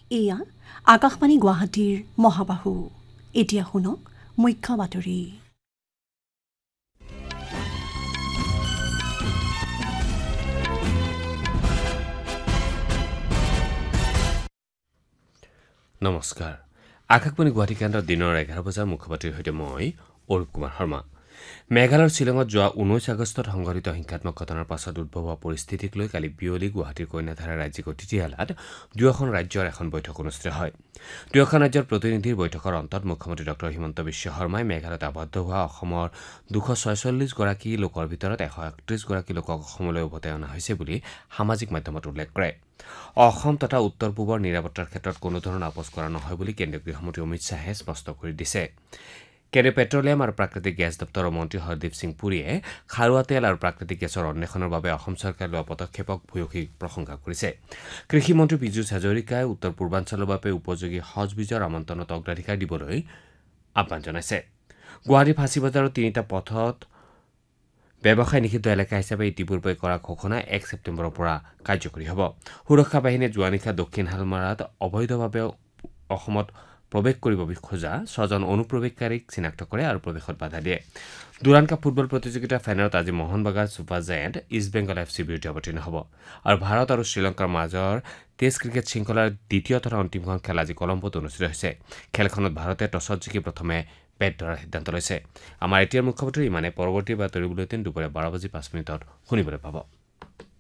এয়া আকাশবাণী গুৱাহাটীৰ মহাবাহু। এতিয়া শুনক মুখ্য বাতৰি। নমস্কাৰ। আকাশবাণী গুৱাহাটী কেন্দ্ৰৰ দিনৰ 11 বজাৰ মুখ্য বাতৰিৰ সৈতে মই অৰূপ কুমাৰ শৰ্মা। মেঘালয়ৰ শ্বিলঙত যোৱা 19 আগষ্টত সংঘটিত হিংসাত্মক ঘটনাৰ পাছত উদ্ভৱ হোৱা পৰিস্থিতিক লৈ কালি বিয়লি গুৱাহাটীৰ কন্যাধাৰা ৰাজ্যিক অতিথিশালাত দুয়োখন ৰাজ্যৰ এখন বৈঠক অনুষ্ঠিত হয়। দুয়োখন ৰাজ্যৰ প্ৰতিনিধিৰ বৈঠকৰ অন্তত মুখ্যমন্ত্ৰী ডঃ হিমন্ত বিশ্ব শৰ্মাই মেঘালয়ত আবদ্ধ হোৱা অসমৰ 246 গৰাকী লোকৰ ভিতৰত 131 গৰাকী লোকক অসমলৈ উভতাই অনা হৈছে বুলি সামাজিক মাধ্যমত উল্লেখ কৰে। অসম তথা উত্তৰ পূবৰ নিৰাপত্তাৰ ক্ষেত্ৰত কোনো ধৰণৰ আপোচ কৰা নহয় বুলি কেন্দ্ৰীয় গৃহমন্ত্ৰী অমিত শ্বাহে স্পষ্ট কৰি দিছে। কেন্দ্ৰীয় পেট্ৰলিয়াম আৰু প্ৰাকৃতিক গেছ দপ্তৰৰ মন্ত্ৰী হৰদীপ সিং পুৰীয়ে খাৰুৱা তেল আৰু প্ৰাকৃতিক গেছৰ অন্বেষণৰ বাবে অসম চৰকাৰে লোৱা পদক্ষেপক ভূয়সী প্ৰশংসা কৰিছে। কৃষিমন্ত্ৰী পীযুষ হাজৰিকাই উত্তৰ পূৰ্বাঞ্চলৰ বাবে উপযোগী সঁজবীজৰ আমন্ত্ৰণত অগ্ৰাধিকাৰ দিবলৈ আহ্বান জনাইছে। গুৱাহাটীৰ ফাঁচী বজাৰৰ 3টা পথত ব্যৱসায় নিষিদ্ধ এলেকা হিচাপে ইতিপূৰ্বে কৰা ঘোষণা 1 ছেপ্টেম্বৰৰ পৰা কাৰ্যকৰী হ'ব। সুৰক্ষা বাহিনীয়ে যোৱা নিশা দক্ষিণ হালমাৰাত অবৈধভাৱে অসমত প্ৰৱেশ কৰিব খোজা 6জন অনুপ্ৰৱেশকাৰীক চিনাক্ত কৰে আৰু প্ৰৱেশত বাধা দিয়ে। দুৰাণ কাপ ফুটবল প্ৰতিযোগিতাৰ ফাইনেলত আজি মোহনবাগান ছুপাৰ জায়েণ্ট ইষ্টবেংগল এফচিৰ বিৰুদ্ধে অৱতীৰ্ণ হ'ব। আৰু ভাৰত আৰু শ্ৰীলংকাৰ মাজৰ টেষ্ট ক্ৰিকেট শৃংখলাৰ দ্বিতীয় তথা অন্তিমখন খেল আজি কলম্বোত অনুষ্ঠিত হৈছে। খেলখনত ভাৰতে টছত জিকি প্ৰথমে বেট ধৰাৰ সিদ্ধান্ত লৈছে। আমাৰ এতিয়াৰ মুখ্য বাতৰি ইমানে। পৰৱৰ্তী বাতৰি বুলেটিন দুপৰীয়া 12:05 শুনিবলৈ পাব।